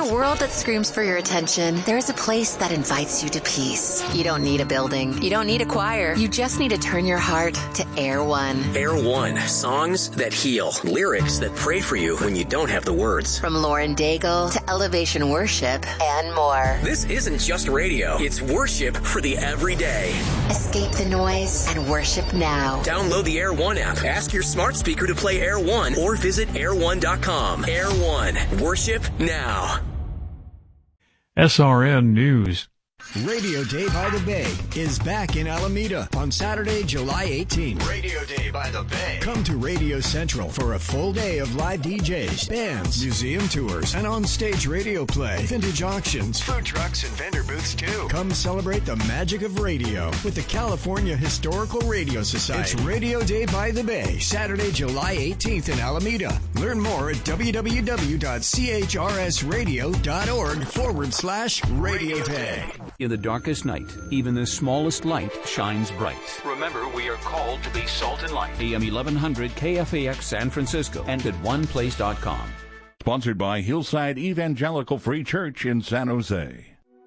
a world that screams for your attention, there is a place that invites you to peace. You don't need a building. You don't need a choir. You just need to turn your heart to Air One. Air One. Songs that heal. Lyrics that pray for you when you don't have the words. From Lauren Daigle to Elevation Worship and more. This isn't just radio. It's worship for the everyday. Escape the noise and worship now. Download the Air One app. Ask your smart speaker to play Air One or visit air1.com. Air One. Worship now. SRN News. Radio Day by the Bay is back in Alameda on Saturday, July 18th. Radio Day by the Bay. Come to Radio Central for a full day of live DJs, bands, museum tours, and on-stage radio play, vintage auctions, Food trucks and vendor booths, too. Come celebrate the magic of radio with the California Historical Radio Society. It's Radio Day by the Bay, Saturday, July 18th in Alameda. Learn more at www.chrsradio.org/Radio Day. In the darkest night, even the smallest light shines bright. Remember, we are called to be salt and light. AM 1100 KFAX San Francisco and at oneplace.com. Sponsored by Hillside Evangelical Free Church in San Jose.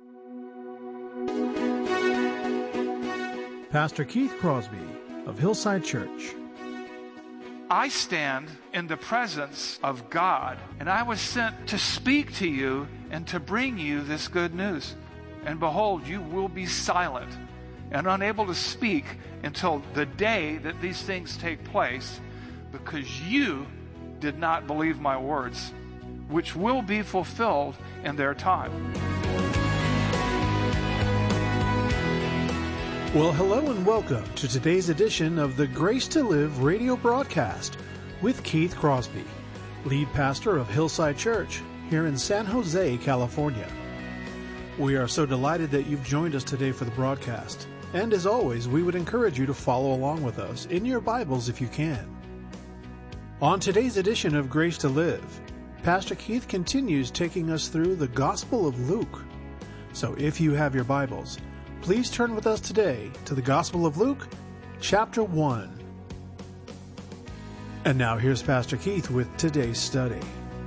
Pastor Keith Crosby of Hillside Church. I stand in the presence of God, and I was sent to speak to you and to bring you this good news. And behold, you will be silent and unable to speak until the day that these things take place, because you did not believe my words, which will be fulfilled in their time. Well, hello and welcome to today's edition of the Grace to Live radio broadcast with Keith Crosby, lead pastor of Hillside Church here in San Jose, California. We are so delighted that you've joined us today for the broadcast. And as always, we would encourage you to follow along with us in your Bibles if you can. On today's edition of Grace to Live, Pastor Keith continues taking us through the Gospel of Luke. So if you have your Bibles, please turn with us today to the Gospel of Luke, chapter 1. And now here's Pastor Keith with today's study.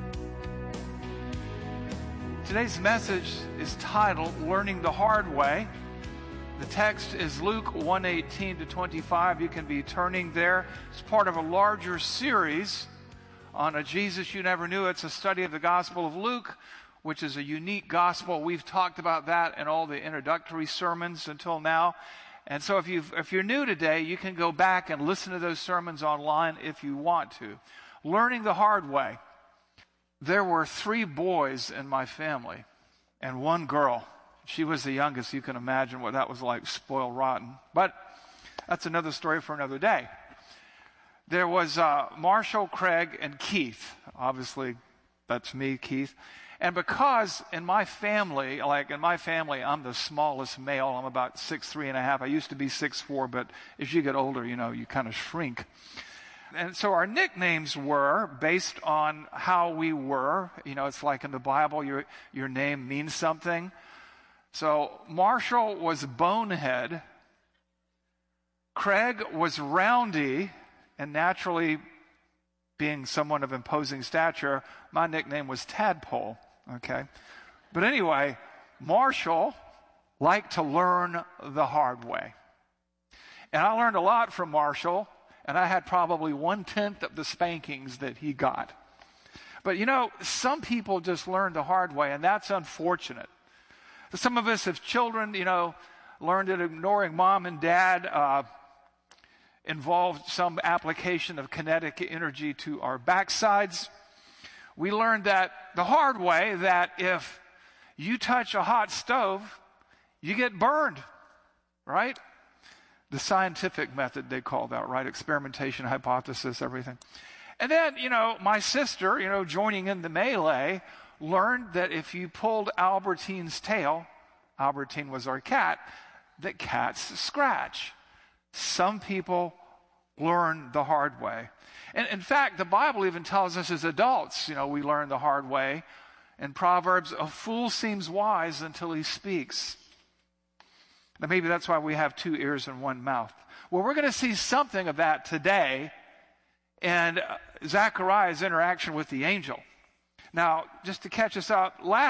Today's message is titled Learning the Hard Way. The text is Luke 1:18-25. You can be turning there. It's part of a larger series on a Jesus you never knew. It's a study of the Gospel of Luke, which is a unique gospel. We've talked about that in all the introductory sermons until now. And so if you're new today, you can go back and listen to those sermons online if you want to. Learning the hard way. There were 3 boys in my family and 1 girl. She was the youngest. You can imagine what that was like, spoiled rotten. But that's another story for another day. There was Marshall, Craig, and Keith. Obviously, that's me, Keith. And because in my family, I'm the smallest male. I'm about 6'3.5". I used to be 6'4", but as you get older, you kind of shrink. And so our nicknames were based on how we were. It's like in the Bible, your name means something. So Marshall was Bonehead. Craig was Roundy. And naturally, being someone of imposing stature, my nickname was Tadpole. Okay? But anyway, Marshall liked to learn the hard way. And I learned a lot from Marshall. And I had probably 1/10 of the spankings that he got. But some people just learn the hard way, and that's unfortunate. Some of us, as children, learned that ignoring mom and dad involved some application of kinetic energy to our backsides. We learned that the hard way, that if you touch a hot stove, you get burned, right? The scientific method, they call that, right? Experimentation, hypothesis, everything. And then, my sister, joining in the melee, learned that if you pulled Albertine's tail, Albertine was our cat, that cats scratch. Some people learn the hard way. And in fact, the Bible even tells us as adults, we learn the hard way. In Proverbs, a fool seems wise until he speaks. Now, maybe that's why we have 2 ears and 1 mouth. Well, we're going to see something of that today in Zechariah's interaction with the angel. Now, just to catch us up, last